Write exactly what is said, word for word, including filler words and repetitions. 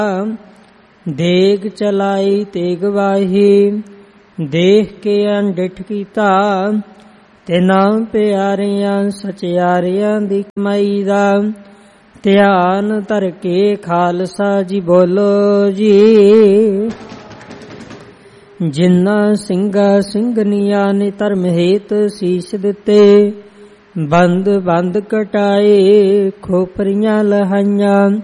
ਦੇਗ ਚਲਾਈ ਤੇਗ ਵਾਹੀ, ਦੇਖ ਕੇ ਅਣਡਿਠ ਕੀਤਾ। ਤਿਨਾਂ ਪਿਆਰਿਆਂ ਸਚਿਆਰਿਆਂ ਦੀ ਕਮਾਈ ਦਾ, ਧਿਆਨ ਧਰ ਕੇ ਖਾਲਸਾ ਜੀ ਬੋਲੋ ਜੀ। ਜਿਨ੍ਹਾਂ ਸਿੰਘਾਂ ਸਿੰਘਣੀਆਂ ਨੇ ਧਰਮ ਹੇਤ ਸੀਸ ਦਿੱਤੇ, ਬੰਦ ਬੰਦ ਕਟਾਏ ਖੋਪਰੀਆਂ ਲਹਾਈਆਂ।